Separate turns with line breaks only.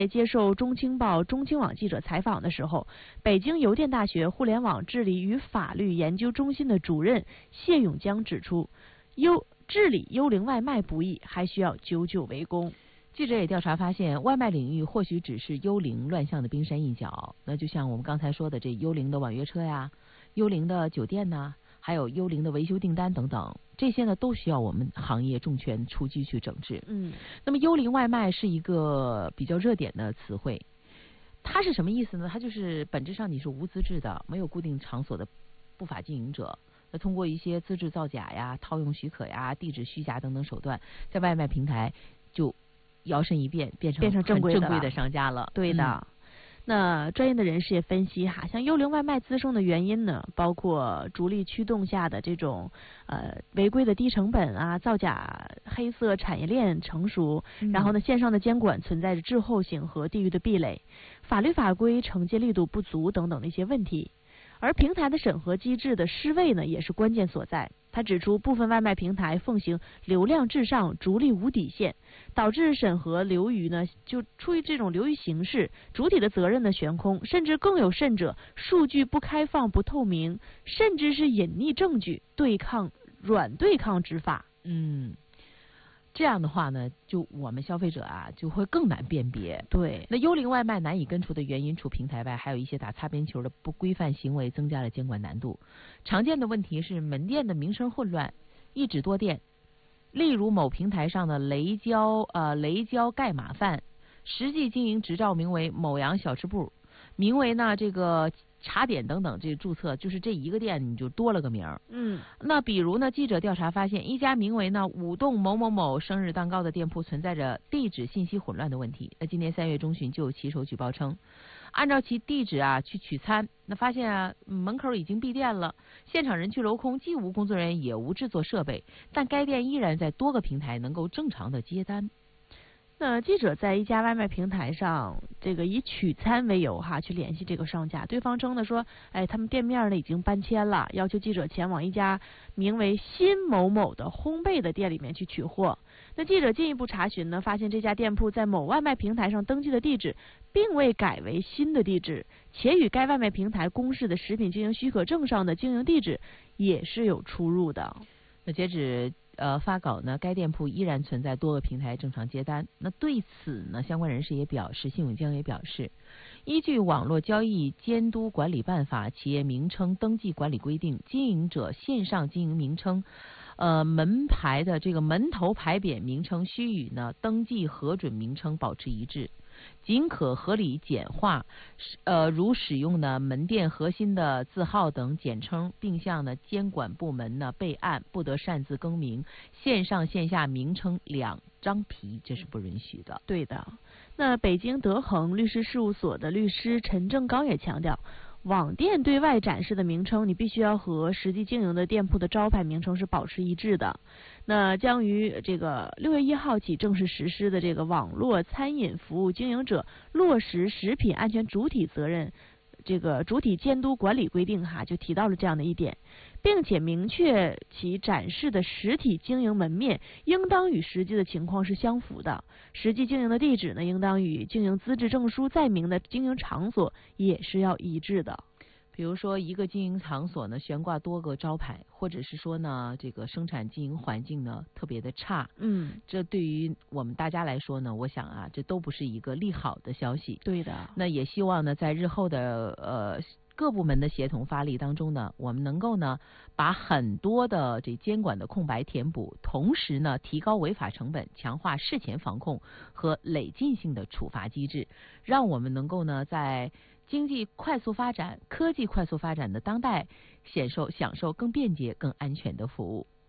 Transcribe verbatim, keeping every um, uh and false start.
接受中青报、中青网记者采访的时候，北京邮电大学互联网治理与法律研究中心的主任谢永江指出，优治理幽灵外卖不易，还需要久久为功。
记者也调查发现，外卖领域或许只是幽灵乱象的冰山一角。那就像我们刚才说的，这幽灵的网约车呀，幽灵的酒店呐，还有幽灵的维修订单等等，这些呢都需要我们行业重拳出击去整治。
嗯，
那么幽灵外卖是一个比较热点的词汇，它是什么意思呢？它就是本质上你是无资质的，没有固定场所的不法经营者。那通过一些资质造假呀、套用许可呀、地址虚假等等手段，在外卖平台就摇身一变，变成
变成正规的
正规的商家了。
对的。嗯，那专业的人士也分析哈，像幽灵外卖滋生的原因呢，包括逐利驱动下的这种呃违规的低成本啊、造假黑色产业链成熟，
嗯、
然后呢线上的监管存在着滞后性和地域的壁垒，法律法规惩戒力度不足等等的一些问题。而平台的审核机制的失位呢，也是关键所在。他指出，部分外卖平台奉行流量至上、逐利无底线，导致审核流于呢，就出于这种流于形式，主体的责任的悬空，甚至更有甚者，数据不开放、不透明，甚至是隐匿证据，对抗软对抗执法。
嗯。这样的话呢，就我们消费者啊就会更难辨别。
对，
那幽灵外卖难以根除的原因，除平台外，还有一些打擦边球的不规范行为，增加了监管难度。常见的问题是门店的名称混乱，一指多店。例如某平台上的雷椒呃雷椒盖码饭，实际经营执照名为某阳小吃部，名为呢这个茶点等等，这个注册就是这一个店你就多了个名儿。
嗯，
那比如呢，记者调查发现，一家名为呢舞动某某某生日蛋糕的店铺存在着地址信息混乱的问题。那今年三月中旬就有骑手举报称，按照其地址啊去取餐，那发现啊门口已经闭店了，现场人去楼空，既无工作人员也无制作设备，但该店依然在多个平台能够正常的接单。
那记者在一家外卖平台上，这个以取餐为由哈去联系这个商家，对方称的说，哎，他们店面呢已经搬迁了，要求记者前往一家名为新某某的烘焙的店里面去取货。那记者进一步查询呢，发现这家店铺在某外卖平台上登记的地址并未改为新的地址，且与该外卖平台公示的食品经营许可证上的经营地址也是有出入的。
那截止呃发稿呢，该店铺依然存在多个平台正常接单。那对此呢，相关人士也表示，信永江也表示，依据《网络交易监督管理办法》企业名称登记管理规定，经营者线上经营名称呃门牌的这个门头牌匾名称须与呢登记核准名称保持一致，仅可合理简化，呃，如使用呢门店核心的字号等简称，并向呢监管部门呢备案，不得擅自更名，线上线下名称两张皮，这是不允许的。
对的。那北京德恒律师事务所的律师陈正刚也强调，网店对外展示的名称，你必须要和实际经营的店铺的招牌名称是保持一致的。那将于这个六月一号起正式实施的这个网络餐饮服务经营者落实食品安全主体责任这个主体监督管理规定哈，就提到了这样的一点，并且明确其展示的实体经营门面应当与实际的情况是相符的，实际经营的地址呢，应当与经营资质证书载明的经营场所也是要一致的。
比如说一个经营场所呢悬挂多个招牌，或者是说呢这个生产经营环境呢特别的差，
嗯，
这对于我们大家来说呢，我想啊这都不是一个利好的消息。
对的。
那也希望呢在日后的呃各部门的协同发力当中呢，我们能够呢把很多的这监管的空白填补，同时呢提高违法成本，强化事前防控和累进性的处罚机制，让我们能够呢在经济快速发展、科技快速发展的当代，享受享受更便捷、更安全的服务。